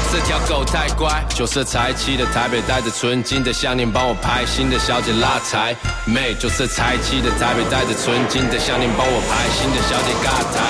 这条狗太乖，酒色财气的台北带着纯金的项链帮我拍，新的小姐拉财妹，酒色财气的台北带着纯金的项链帮我拍，新的小姐尬台。